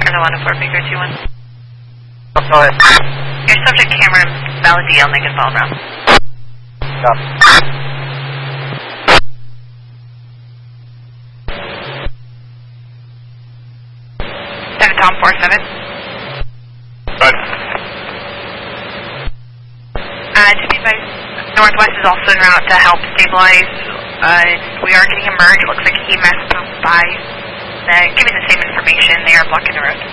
1 to 4 Baker 21. Go ahead. Your subject Cameron Valley DL, make it follow around. Stop. 7 Tom 47. Good. To be advised, Northwest is also en route to help stabilize. We are getting a merge. It looks like EMS passed by. Give me the same information. They are blocking the road.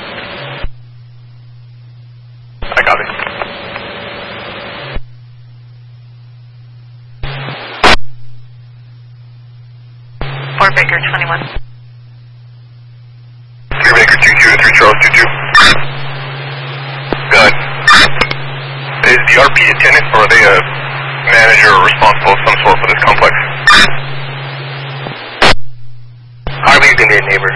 I got it. Fort Baker 21. 3 Baker 22 to 3 Charles 22. Good. Is the RP a tenant or are they a manager or responsible of some sort for this complex? Harvey's gonna be a neighbor.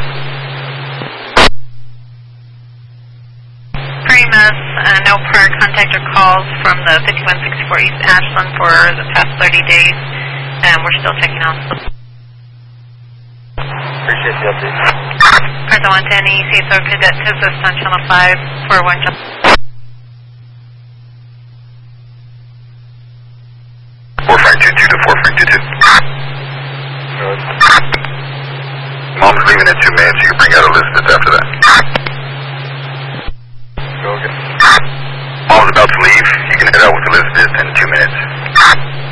Primus, no prior contact or calls from the 5164 East Ashland for the past 30 days. We're still checking on. Appreciate the update. Present 1 to any CSO cadet to assist on channel 5 for 1 channel. 4 Frank 22 to 4 Frank 22. Good. Mom's leaving in 2 minutes. You can bring out Elizabeth after that. Go again. Mom's about to leave. You can head out with Elizabeth in 2 minutes.